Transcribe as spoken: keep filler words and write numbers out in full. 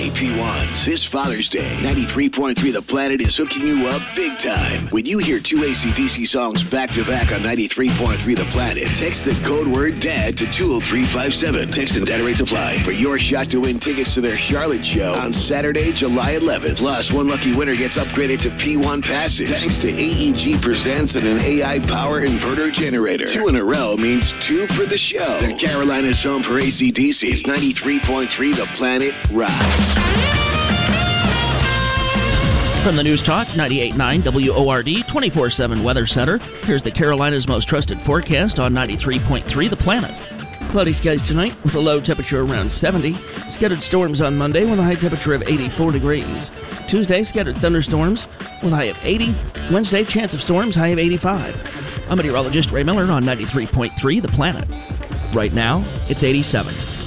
Hey, P ones, this Father's Day, ninety-three point three The Planet is hooking you up big time. When you hear two A C D C songs back-to-back on ninety-three point three The Planet, text the code word DAD to two oh three five seven. Text and data rates apply for your shot to win tickets to their Charlotte show on Saturday, July eleventh. Plus, one lucky winner gets upgraded to P one passes thanks to A E G Presents and an A I power inverter generator. Two in a row means two for the show. The Carolinas home for A C D C's ninety-three point three The Planet rocks. From the News Talk ninety-eight point nine W O R D twenty-four seven Weather Center, here's the Carolinas' most trusted forecast on ninety-three point three The Planet. Cloudy skies tonight with a low temperature around seventy. Scattered storms on Monday with a high temperature of eighty-four degrees. Tuesday, scattered thunderstorms with a high of eighty. Wednesday, chance of storms, high of eighty-five. I'm meteorologist Ray Miller on ninety-three point three The Planet. Right now, it's eighty-seven.